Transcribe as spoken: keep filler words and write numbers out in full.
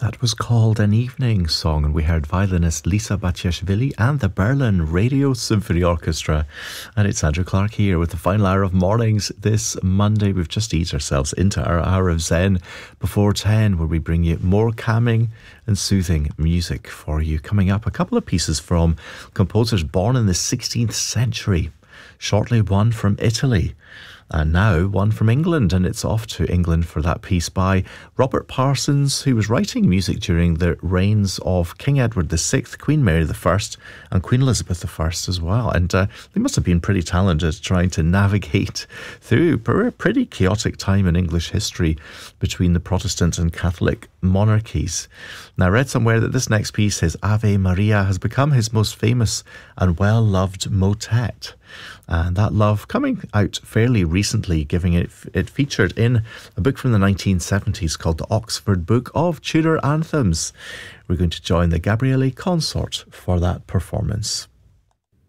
That was called An Evening Song, and we heard violinist Lisa Batiashvili and the Berlin Radio Symphony Orchestra. And it's Andrew Clark here with the final hour of mornings this Monday. We've just eased ourselves into our hour of Zen before ten, where we bring you more calming and soothing music for you. Coming up, a couple of pieces from composers born in the sixteenth century. Shortly, one from Italy. And now one from England, and it's off to England for that piece by Robert Parsons, who was writing music during the reigns of King Edward the Sixth, Queen Mary the First, and Queen Elizabeth the First as well. And uh, they must have been pretty talented trying to navigate through a pretty chaotic time in English history between the Protestant and Catholic monarchies. Now, I read somewhere that this next piece, his Ave Maria, has become his most famous and well-loved motet. And that love coming out fairly recently, giving it it featured in a book from the nineteen seventies called the Oxford Book of Tudor Anthems. We're going to join the Gabriele Consort for that performance.